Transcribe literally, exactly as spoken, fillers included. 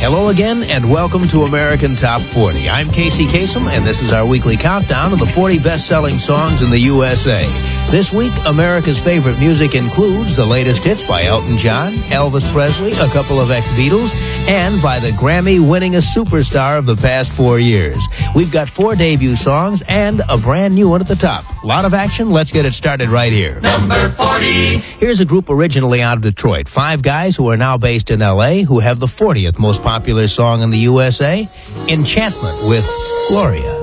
Hello again, and welcome to American Top forty. I'm Casey Kasem, and this is our weekly countdown of the forty best-selling songs in the U S A. This week, America's favorite music includes the latest hits by Elton John, Elvis Presley, a couple of ex-Beatles, and by the Grammy-winningest superstar of the past four years. We've got four debut songs and a brand new one at the top. A lot of action. Let's get it started right here. Number forty. Here's a group originally out of Detroit. Five guys who are now based in L A who have the fortieth most popular song in the U S A, Enchantment with Gloria.